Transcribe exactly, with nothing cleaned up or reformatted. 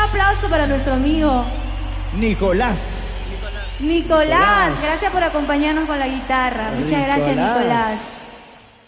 aplauso para nuestro amigo Nicolás. Nicolás. Nicolás. Gracias por acompañarnos con la guitarra. Muchas Nicolás. gracias, Nicolás.